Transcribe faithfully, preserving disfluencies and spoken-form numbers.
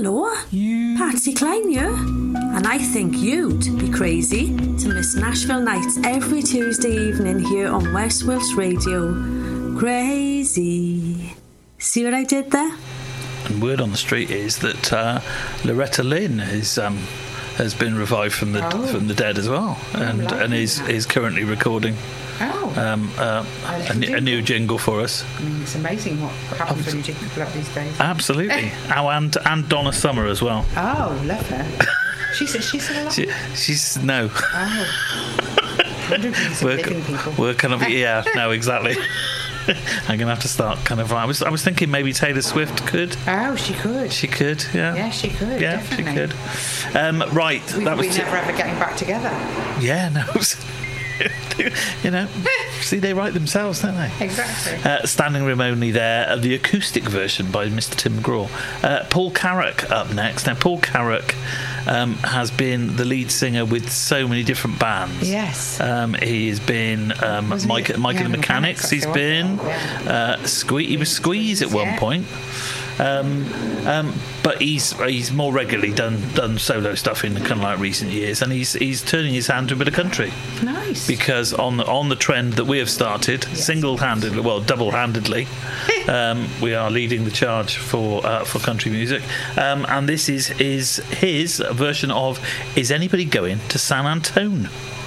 hello. You. Patsy Cline here. And I think you'd be crazy to miss Nashville Nights every Tuesday evening here on West Wilts Radio. Crazy. See what I did there? And word on the street is that uh, Loretta Lynn is um, has been revived from the oh. from the dead as well, and oh, and is is currently recording oh. um, uh, a, a new jingle for us. I mean, it's amazing what happens when you jingle people up these days. Absolutely. oh, and and Donna Summer as well. Oh, love her. She's she's still alive. She, she's no. Oh. We're, living people. we're kind of yeah no exactly. I'm gonna have to start kind of. I was I was thinking maybe Taylor Swift could. Oh, she could. She could. Yeah. Yeah, she could. Yeah, definitely. she could. Um, right. We, that was we t- never ever getting back together. Yeah. No. You know, see, they write themselves, don't they? Exactly. Uh, Standing Room Only there, uh, the acoustic version by Mister Tim McGraw. Uh, Paul Carrack up next. Now, Paul Carrack um, has been the lead singer with so many different bands. Yes. Um, he has been um, Mike, he? Mike yeah, and the Mechanics. He's been yeah. uh, Squeeze. He was Squeeze at one yeah. point. Um, um, but he's he's more regularly done done solo stuff in kind of like recent years, and he's he's turning his hand to a bit of country. Nice. Because on the on the trend that we have started, yes. single-handedly, well, double-handedly, um, we are leading the charge for uh, for country music, um, and this is is his version of "Is Anybody Going to San Antone?"